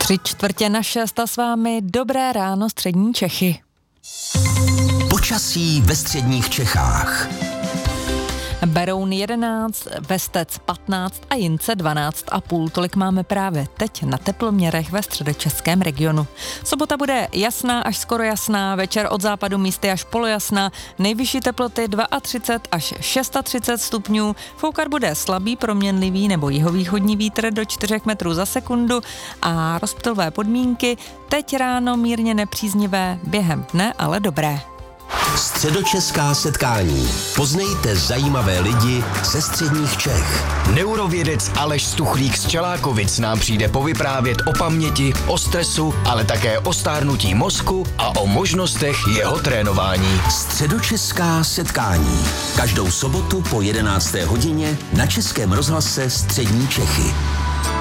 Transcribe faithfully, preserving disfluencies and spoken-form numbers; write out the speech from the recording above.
Tři čtvrtě na šest a s vámi dobré ráno střední Čechy. Počasí ve středních Čechách. Beroun jedenáct, Vestec patnáct a Jince dvanáct a půl. Tolik máme právě teď na teploměrech ve středočeském regionu. Sobota bude jasná až skoro jasná, večer od západu místy až polojasná, nejvyšší teploty třicet dva až třicet šest stupňů, foukat bude slabý proměnlivý nebo jihovýchodní vítr do čtyři metrů za sekundu a rozptylové podmínky teď ráno mírně nepříznivé, během dne ale dobré. Středočeská setkání. Poznejte zajímavé lidi ze středních Čech. Neurovědec Aleš Stuchlík z Čelákovic nám přijde povyprávět o paměti, o stresu, ale také o stárnutí mozku a o možnostech jeho trénování. Středočeská setkání. Každou sobotu po jedenácté hodině na Českém rozhlase Střední Čechy.